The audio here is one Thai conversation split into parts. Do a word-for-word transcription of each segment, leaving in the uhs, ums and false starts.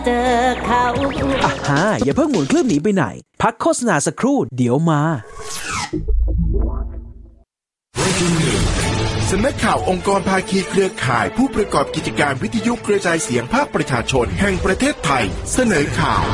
เจอเขาอ่ะฮะอย่าเพิ่งหมุนเครื่องหนีไปไหนพักโฆษณาสักครู่เดี๋ยวมาสำนักข่าวองค์กรภาคีเครือข่ายผู้ประกอบกิจการวิทยุกระจายเสียงภาคประชาชนแห่งประเทศไทยเสนอข่าว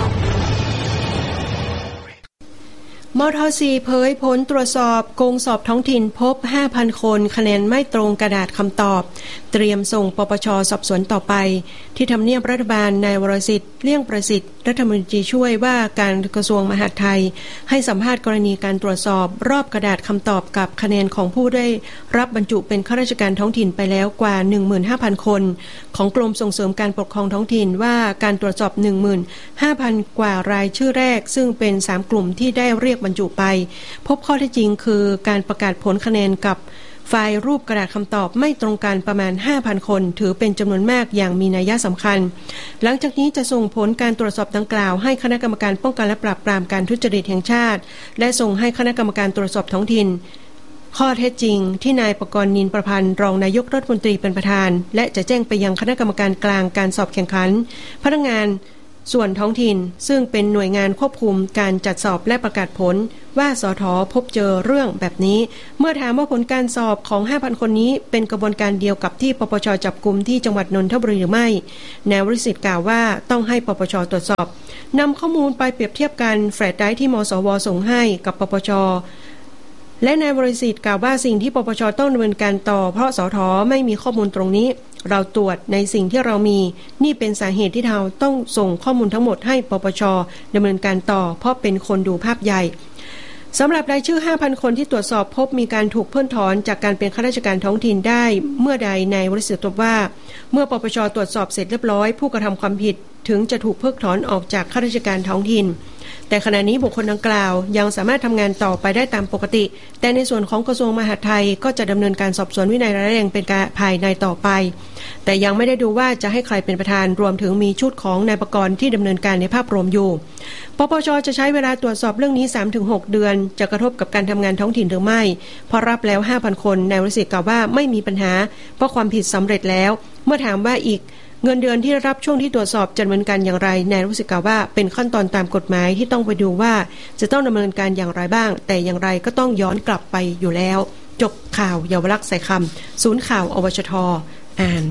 มท.สี่ เผยผลตรวจสอบโกงสอบท้องถิ่นพบ ห้าพัน คนคะแนนไม่ตรงกระดาษคำตอบเตรียมส่งปปช.สอบสวนต่อไปที่ทำเนียบรัฐบาลนายวรสิทธิ์เลี่ยงประสิทธิ์รัฐมนตรีช่วยว่าการกระทรวงมหาดไทยให้สัมภาษณ์กรณีการตรวจสอบรอบกระดาษคำตอบกับคะแนนของผู้ได้รับบรรจุเป็นข้าราชการท้องถิ่นไปแล้วกว่า หนึ่งหมื่นห้าพัน คนของกรมส่งเสริมการปกครองท้องถิ่นว่าการตรวจสอบ หนึ่งหมื่นห้าพัน กว่ารายชื่อแรกซึ่งเป็นสามกลุ่มที่ได้เรียกบรรจุไปพบข้อเท็จจริงคือการประกาศผลคะแนนกับไฟล์รูปกระดาษคำตอบไม่ตรงกันประมาณ ห้าพัน คนถือเป็นจำนวนมากอย่างมีนัยสำคัญหลังจากนี้จะส่งผลการตรวจสอบดังกล่าวให้คณะกรรมการป้องกันและปราบปรามการทุจริตแห่งชาติและส่งให้คณะกรรมการตรวจสอบท้องถิ่นข้อเท็จจริงที่นายประกรณ์นินประพันธ์รองนายกรัฐมนตรีเป็นประธานและจะแจ้งไปยังคณะกรรมการกลางการสอบแข่งขันพนักงานส่วนท้องถิ่นซึ่งเป็นหน่วยงานควบคุมการจัดสอบและประกาศผลว่าสท.พบเจอเรื่องแบบนี้เมื่อถามว่าผลการสอบของ ห้าพัน คนนี้เป็นกระบวนการเดียวกับที่ปปช.จับกุมที่จังหวัดนนทบุรีหรือไม่นายวรสิทธิ์กล่าวว่าต้องให้ปปช.ตรวจสอบนำข้อมูลไปเปรียบเทียบกันแฟลชไดรฟ์ที่มสว.ส่งให้กับปปช.และนายวรสิทธิ์กล่าวว่าสิ่งที่ปปช.ต้องดำเนินการต่อเพราะสท.ไม่มีข้อมูลตรงนี้เราตรวจในสิ่งที่เรามีนี่เป็นสาเหตุที่เราต้องส่งข้อมูลทั้งหมดให้ปปช.ดำเนินการต่อเพราะเป็นคนดูภาพใหญ่สำหรับรายชื่อ ห้าพัน คนที่ตรวจสอบพบมีการถูกเพิกถอนจากการเป็นข้าราชการท้องถิ่นได้เมื่อใดนายวรสิทธิ์ตอบว่าเมื่อปปช.ตรวจสอบเสร็จเรียบร้อยผู้กระทำความผิดถึงจะถูกเพิกถอนออกจากข้าราชการท้องถิ่นแต่ขณะนี้บุคคลดังกล่าวยังสามารถทำงานต่อไปได้ตามปกติแต่ในส่วนของกระทรวงมหาดไทยก็จะดำเนินการสอบสวนวินัยร้ายแรงเป็นการภายในต่อไปแต่ยังไม่ได้ดูว่าจะให้ใครเป็นประธานรวมถึงมีชุดของนายประกรณ์ที่ดำเนินการในภาพรวมอยู่ปปช.จะใช้เวลาตรวจสอบเรื่องนี้ สามถึงหก เดือนจะกระทบกับการทำงานท้องถิ่นหรือไม่พอรับแล้ว ห้าพัน คนนายวรสิทธิ์กล่าวว่าไม่มีปัญหาเพราะความผิดสำเร็จแล้วเมื่อถามว่าอีกเงินเดือนที่ได้รับช่วงที่ตรวจสอบจะดำเนินการอย่างไรนายรู้สึกกล่าวว่าเป็นขั้นตอนตามกฎหมายที่ต้องไปดูว่าจะต้องดำเนินการอย่างไรบ้างแต่อย่างไรก็ต้องย้อนกลับไปอยู่แล้วจบข่าวเยาวลักษณ์ใส่คำศูนย์ข่าวอวชท.อ่าน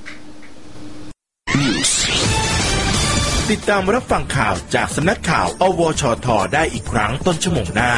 ติดตามรับฟังข่าวจากสำนักข่าวอวชท.ได้อีกครั้งต้นชั่วโมงหน้า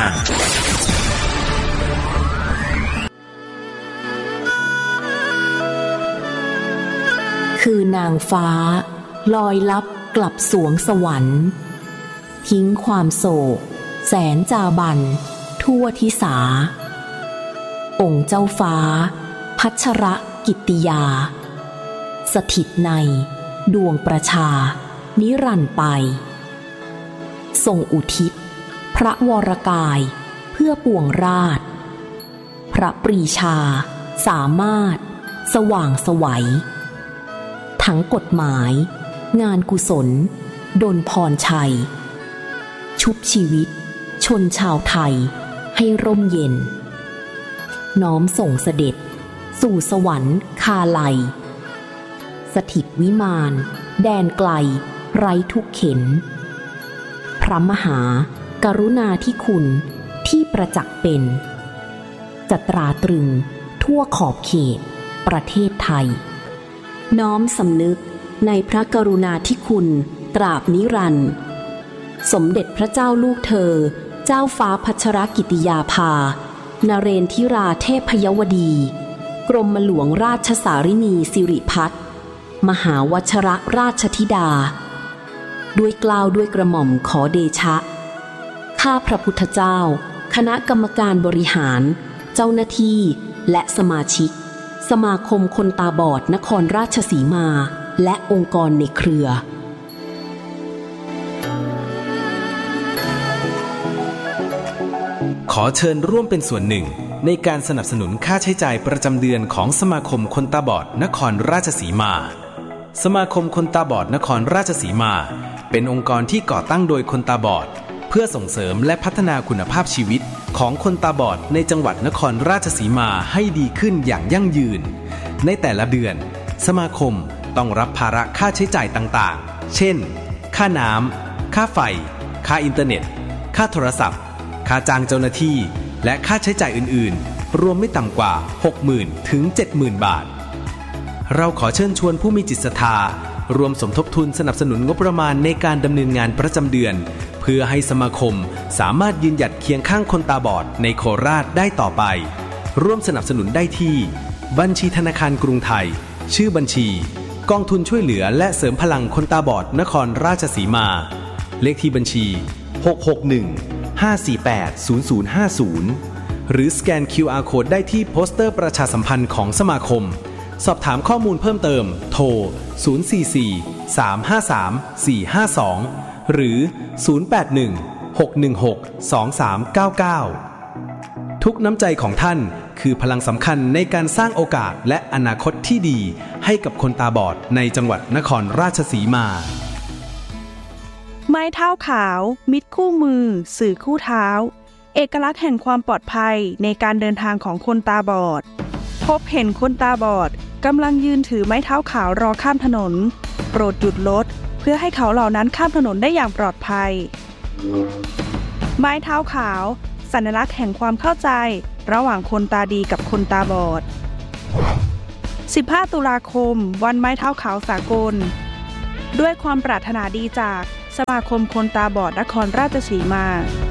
คือนางฟ้าลอยลับกลับสวงสวรรค์ทิ้งความโศกแสนจาบันทั่วทิสาองค์เจ้าฟ้าพัชรกิตติยาสถิตในดวงประชานิรันดร์ไปทรงอุทิศพระวรกายเพื่อปวงราชพระปรีชาสามารถสว่างไสวทั้งกฎหมายงานกุศลดลพรชัยชุบชีวิตชนชาวไทยให้ร่มเย็นน้อมส่งเสด็จสู่สวรรค์คาไลสถิตวิมานแดนไกลไร้ทุกเข็นพระมหากรุณาธิคุณที่ประจักษ์เป็นจะตราตรึงทั่วขอบเขตประเทศไทยน้อมสำนึกในพระกรุณาธิคุณตราบนิรันดร์สมเด็จพระเจ้าลูกเธอเจ้าฟ้าพัชรกิติยาภานเรนทิราเทพยวดีกรมหลวงราชสารินีสิริพัฒน์มหาวชรราชธิดาด้วยเกล้าด้วยกระหม่อมขอเดชะข้าพระพุทธเจ้าคณะกรรมการบริหารเจ้าหน้าที่และสมาชิกสมาคมคนตาบอดนครราชสีมาและองค์กรในเครือขอเชิญร่วมเป็นส่วนหนึ่งในการสนับสนุนค่าใช้จ่ายประจำเดือนของสมาคมคนตาบอดนครราชสีมาสมาคมคนตาบอดนครราชสีมาเป็นองค์กรที่ก่อตั้งโดยคนตาบอดเพื่อส่งเสริมและพัฒนาคุณภาพชีวิตของคนตาบอดในจังหวัดนครราชสีมาให้ดีขึ้นอย่างยั่งยืนในแต่ละเดือนสมาคมต้องรับภาระค่าใช้จ่ายต่างๆเช่นค่าน้ำค่าไฟค่าอินเทอร์เน็ตค่าโทรศัพท์ค่าจ้างเจ้าหน้าที่และค่าใช้จ่ายอื่นๆรวมไม่ต่ำกว่า หกหมื่น ถึง เจ็ดหมื่น บาทเราขอเชิญชวนผู้มีจิตศรัทธารวมสมทบทุนสนับสนุนงบประมาณในการดำเนินงานประจำเดือนเพื่อให้สมาคมสามารถยืนหยัดเคียงข้างคนตาบอดในโคราชได้ต่อไปร่วมสนับสนุนได้ที่บัญชีธนาคารกรุงไทยชื่อบัญชีกองทุนช่วยเหลือและเสริมพลังคนตาบอดนครราชสีมาเลขที่บัญชีหก หก หนึ่ง ห้า สี่ แปด ศูนย์ ศูนย์ ห้า ศูนย์หรือสแกน คิว อาร์ Code ได้ที่โปสเตอร์ประชาสัมพันธ์ของสมาคมสอบถามข้อมูลเพิ่มเติมโทรศูนย์ สี่ สี่ สาม ห้า สาม สี่ ห้า สองหรือศูนย์ แปด หนึ่ง หก หนึ่ง หก สอง สาม เก้า เก้าทุกน้ำใจของท่านคือพลังสำคัญในการสร้างโอกาสและอนาคตที่ดีให้กับคนตาบอดในจังหวัดนครราชสีมาไม้เท้าขาวมิตรคู่มือสื่อคู่เท้าเอกลักษณ์แห่งความปลอดภัยในการเดินทางของคนตาบอดพบเห็นคนตาบอดกำลังยืนถือไม้เท้าขาวรอข้ามถนนโปรดหยุดรถเพื่อให้เขาเหล่านั้นข้ามถนนได้อย่างปลอดภัยไม้เท้าขาวสัญลักษณ์แห่งความเข้าใจระหว่างคนตาดีกับคนตาบอดสิบห้าตุลาคมวันไม้เท้าขาวสากลด้วยความปรารถนาดีจากสมาคมคนตาบอดนครราชสีมา